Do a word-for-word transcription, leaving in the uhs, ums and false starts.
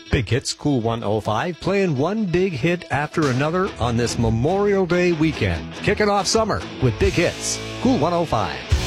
Big Hits Cool one oh five, playing one big hit after another on this Memorial Day weekend. Kicking off summer with Big Hits Cool one oh five.